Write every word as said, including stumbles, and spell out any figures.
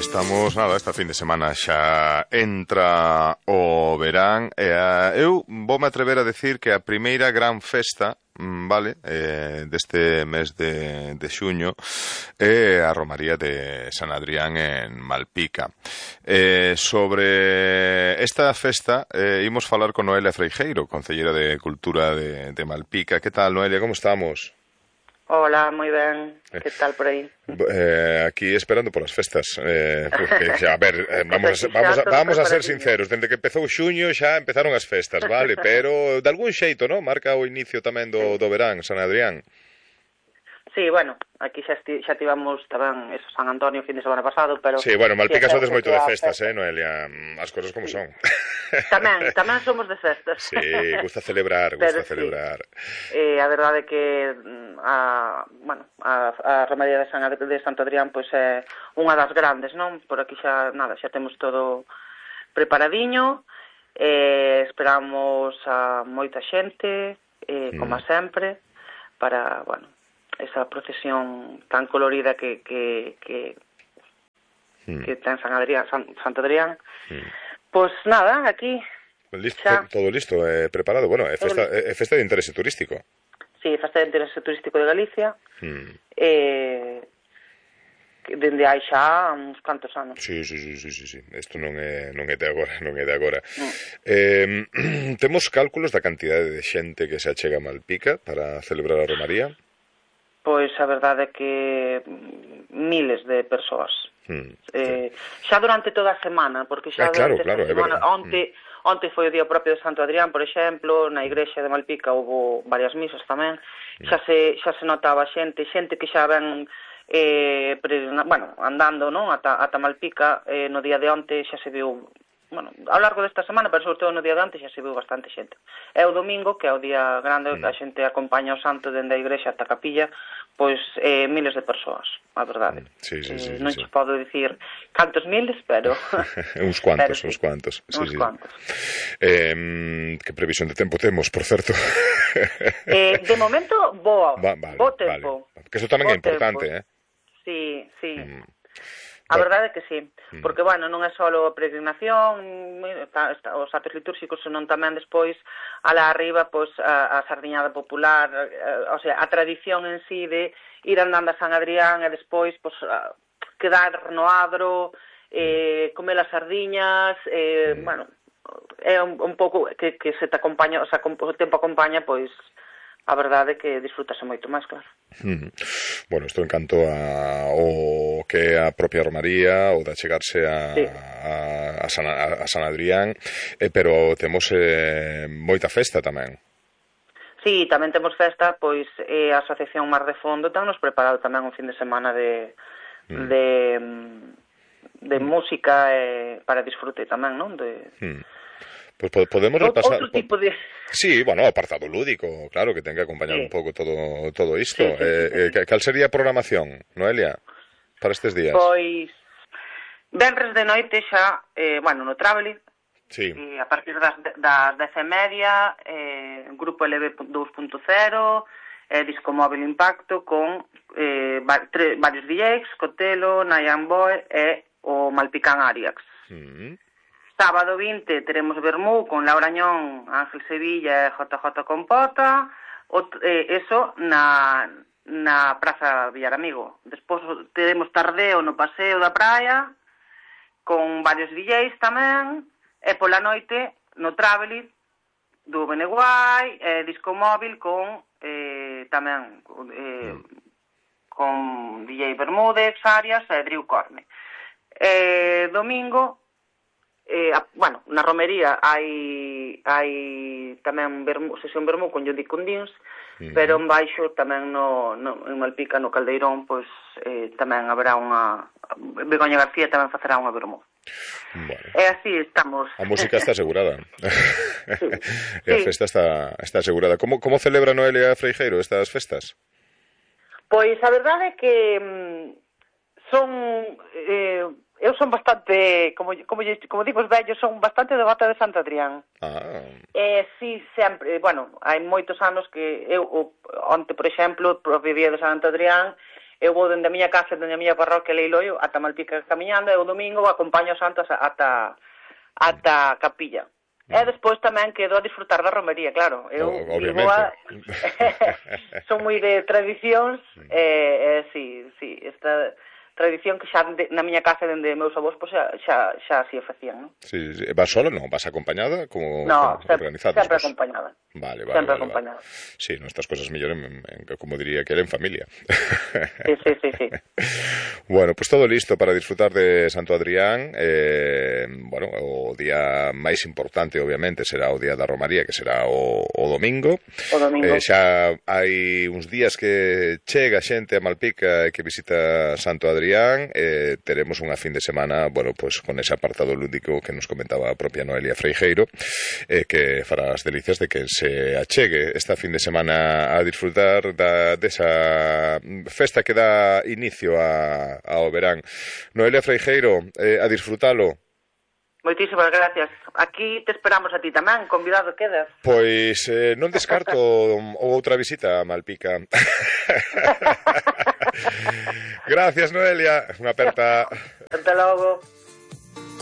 Estamos, nada, esta fin de semana xa entra o verán e a, eu voume atrever a decir que a primeira gran festa, vale, eh, deste mes de, de xuño é a Romaría de San Adrián en Malpica. Eh, sobre esta festa eh, imos falar con Noelia Freijeiro, Concelleira de Cultura de, de Malpica. Que tal, Noelia, como estamos? Hola, moi ben. Que tal por aí? Eh, aquí esperando polas festas. Eh, porque, a ver, eh, vamos, a, vamos, a, vamos a ser sinceros. Dende que empezou xuño xa empezaron as festas, vale? Pero de algún xeito, non? Marca o inicio tamén do, do verán, San Adrián. Sí, bueno, aquí xa, esti, xa tivamos tamén eso, San Antonio fin de semana pasado, pero... Sí, bueno, Malpica sí, sodes moito de festas, festa. eh, Noelia? As cosas como sí. son. Tamén, tamén somos de festas. Sí, gusta celebrar, gusta pero, celebrar. Sí. Eh, a verdade é que a, bueno, a, a Romaría de, San, de Santo Adrián pois é unha das grandes, non? Por aquí xa, nada, xa temos todo preparadiño, eh, esperamos a moita xente, eh, mm. como sempre, para, bueno, esa procesión tan colorida que que, que, mm. que ten San Adrián, San, Santo Adrián. Mm. Pois pues nada, aquí listo, todo listo, eh, preparado. Bueno, é festa, é festa de interese turístico. Sí, festa de interese turístico de Galicia. Mm. Eh, dende hai xa uns cantos anos. Sí, sí, sí, sí, sí, sí. Isto non é, non é de agora, non é de agora. Mm. Eh, temos cálculos da cantidade de xente que se achega a Malpica para celebrar a Romaría? Pois a verdade é que miles de persoas. Mm, eh, sí. Xa durante toda a semana, porque xa ah, claro, durante claro, a semana, onte, mm. onte foi o día propio de Santo Adrián, por exemplo, na igrexa de Malpica houve varias misas tamén, mm. xa se xa se notaba xente, xente que xa ven eh, pre, bueno, andando, non, ata, ata Malpica, eh, no día de onte xa se viu, bueno, ao largo desta semana, pero sobre todo no día de onte xa se viu bastante xente. É o domingo, que é o día grande, mm. a xente acompaña o santo dende a igrexa ata a capilla, pois eh, miles de persoas, a verdade. Sí, sí, sí, eh, non sí, te sí. podo dicir cantos miles, pero... uns cuantos, pero, uns cuantos. Sí, uns sí. cuantos. Eh, que previsión de tempo temos, por certo? eh, de momento, boa, Va, vale, bo tempo. Vale. Que eso tamén bo é importante, tempo. eh? Sí, sí. Mm. A bueno. verdade é que sí, porque, bueno, non é só a peregrinación, os actos litúrxicos, senón tamén despois, alá arriba, pois, a, a sardiñada popular, a, o sea, a tradición en sí de ir andando a San Adrián e despois, pois, a, quedar no adro, eh, comer as sardiñas, eh, mm. bueno, é un, un pouco que, que se te acompaña, o sea, o tempo acompaña, pois, a verdade é que disfrútase moito máis, claro. Mm. Bueno, isto en canto a o que é a propia Romaría, o de achegarse a, sí. a, a, San, a San Adrián, eh, pero temos eh, moita festa tamén. Sí, tamén temos festa, pois eh, a Asociación Mar de Fondo ten nos preparado tamén un fin de semana de mm. de, de mm. música eh, para disfrute tamén, non? De... Mm. Pois pues podemos repasar... Outro tipo de... Sí, bueno, apartado lúdico, claro, que ten que acompañar sí. un pouco todo todo isto. Sí, sí, eh, sí, sí. Eh, cal sería a programación, Noelia, para estes días? Pois, venres de noite xa, eh, bueno, no Traveling, sí. eh, a partir das, das dez e media, eh, Grupo L B dos punto cero, eh, Disco Móvil Impacto, con eh, va, tre, varios D Js, Cotelo, Nayan Boy e o Malpicán Ariax. Mm. Sábado vinte teremos Bermú con Laura Ñón, Ángel Sevilla e J J Compota, o, eh, eso na, na Praza Villaramigo. Despois teremos Tardeo no Paseo da Praia, con varios D Js tamén, e pola noite no Traveling, do Beneguai, e Disco Móvil con, eh, tamén, eh, con D J Bermúdez, Arias e Driu Corne. Eh, domingo, Eh, a, bueno, na romería hai hai tamén vermú, sesión vermú con Judy Cundins, uh-huh. pero en baixo tamén no, no, en Malpica, no Caldeirón, pois eh, tamén haberá unha... Begoña García tamén facerá unha vermú. Bueno. E así estamos. A música está asegurada. Sí. E a festa está, está asegurada. Como, como celebra Noelia Freijeiro estas festas? Pois a verdade é que mm, son... Eh, eu son bastante, como como como digo os vellos, son bastante devota de Santo Adrián. Ah. Eh, sí, sempre, bueno, hai moitos anos que eu, onte, por exemplo, propio día de Santo Adrián, eu vou dende a miña casa, dende a miña parroquia Leiloio ata Malpica camiñando, e o domingo acompaño a santos ata ata a capilla. E despois tamén quedo a disfrutar da romería, claro. Eu obviamente. A... son moi de tradicións, e, e sí, sí, esta tradición que xa de, na miña casa dende meus avós pois xa, xa, xa así o facían, non? Sí, sí. Vas sola, non? Vas acompañada? Como, no, como sempre, sempre pues? acompañada. Vale, vale, sempre vale, acompañada. Vale. Sí, no, estas cosas mellor, en, en, como diría que era en familia. Sí, sí, sí, sí. Bueno, pues todo listo para disfrutar de Santo Adrián. Eh, bueno, o día máis importante, obviamente, será o día da Romaría, que será o, o domingo. O domingo. Eh, xa hai uns días que chega xente a Malpica e que visita Santo Adrián. Eh, teremos unha fin de semana, bueno, pues con ese apartado lúdico que nos comentaba a propia Noelia Freijeiro, eh, que fará as delicias de que se achegue esta fin de semana a disfrutar da, desa festa que dá inicio a, ao verán. Noelia Freijeiro, eh, a disfrutalo. Moitísimas gracias. Aquí te esperamos a ti tamén, convidado quedas. Pois eh, non descarto outra visita a Malpica. Gracias, Noelia. Unha aperta. Hasta logo.